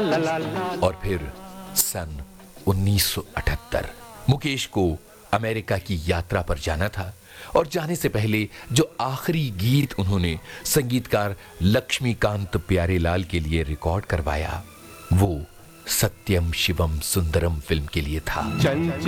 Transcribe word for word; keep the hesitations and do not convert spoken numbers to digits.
और फिर सन उन्नीस सौ अठहत्तर मुकेश को अमेरिका की यात्रा पर जाना था और जाने से पहले जो आखिरी गीत उन्होंने संगीतकार लक्ष्मीकांत प्यारेलाल के लिए रिकॉर्ड करवाया वो सत्यम शिवम सुंदरम फिल्म के लिए था। चंचल